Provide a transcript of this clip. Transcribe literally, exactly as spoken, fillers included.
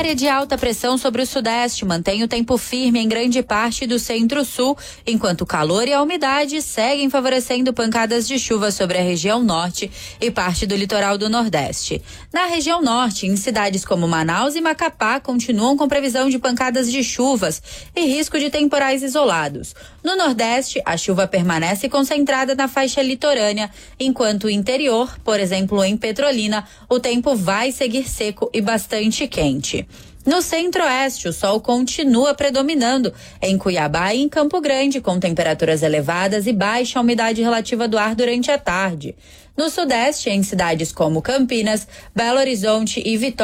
área de alta pressão sobre o sudeste mantém o tempo firme em grande parte do centro-sul, enquanto o calor e a umidade seguem favorecendo pancadas de chuva sobre a região norte e parte do litoral do nordeste. Na região norte, em cidades como Manaus e Macapá, continuam com previsão de pancadas de chuvas e risco de temporais isolados. No nordeste, a chuva permanece concentrada na faixa litorânea, enquanto o interior, por exemplo, em Petrolina, o tempo vai seguir seco e bastante quente. No centro-oeste, o sol continua predominando em Cuiabá e em Campo Grande, com temperaturas elevadas e baixa umidade relativa do ar durante a tarde. No sudeste, em cidades como Campinas, Belo Horizonte e Vitória,